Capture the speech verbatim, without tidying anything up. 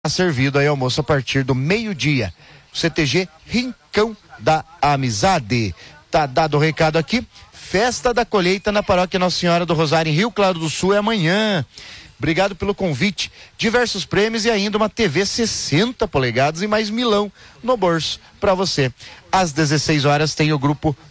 servido aí almoço a partir do meio-dia. C T G Rincão da Amizade. Tá dado o recado aqui. Festa da colheita na paróquia Nossa Senhora do Rosário em Rio Claro do Sul é amanhã. Obrigado pelo convite. Diversos prêmios e ainda uma T V sessenta polegadas e mais milão no bolso para você. Às dezesseis horas tem o grupo